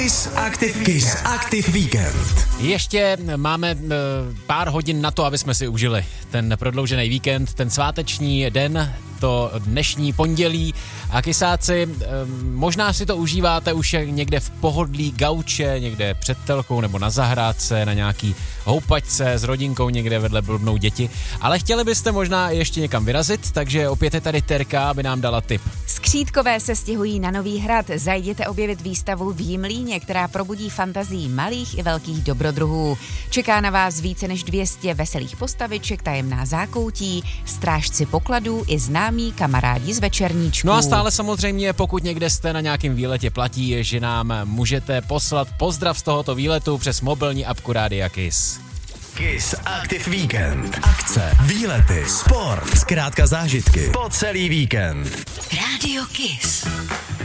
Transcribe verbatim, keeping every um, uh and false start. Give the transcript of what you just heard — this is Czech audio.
Kiss Active, Kiss Active Víkend. Ještě máme pár hodin na to, aby jsme si užili ten prodloužený víkend, ten sváteční den, to dnešní pondělí. A kysáci, možná si to užíváte už někde v pohodlí gauče, někde před telkou nebo na zahrádce, na nějaký houpačce s rodinkou někde vedle blbnou děti. Ale chtěli byste možná ještě někam vyrazit, takže opět je tady Terka, aby nám dala tip. Skřítkové se stěhují na Nový hrad. Zajděte objevit výstavu v Jimlíně, která probudí fantazii malých i velkých dobrodruhů. Čeká na vás více než dvě stě veselých postaviček, tajemná zákoutí, strážci pokladů i známí kamarádi z večerníčků. No a stále samozřejmě, pokud někde jste na nějakém výletě, platí, že nám můžete poslat pozdrav z tohoto výletu přes mobilní apku Rádia Kiss. Kiss Active Víkend. Akce, výlety, sport, zkrátka zážitky po celý víkend. Rádio Kiss.